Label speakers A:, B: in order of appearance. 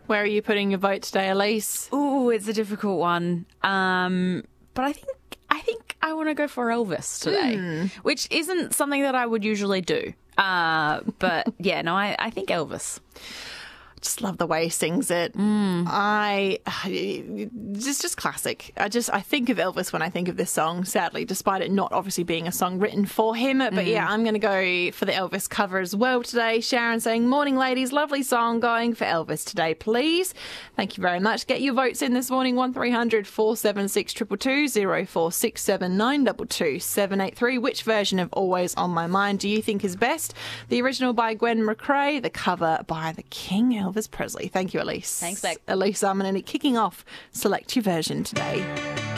A: Where are you putting your vote today, Elise?
B: Ooh, it's a difficult one. But I think I want to go for Elvis today, which isn't something that I would usually do. But yeah, no, I think Elvis.
A: Just love the way he sings it. Just classic. I think of Elvis when I think of this song, sadly, despite it not obviously being a song written for him. But yeah, I'm going to go for the Elvis cover as well today. Sharon saying, morning ladies, lovely song, going for Elvis today, please. Thank you very much. Get your votes in this morning, 1300 476 222 0467 922 783. Which version of Always on My Mind do you think is best? The original by Gwen McRae, the cover by the King, Elvis Presley. Thank you, Elise.
B: Thanks, Beck.
A: Elise Armanini kicking off Select Your Version today.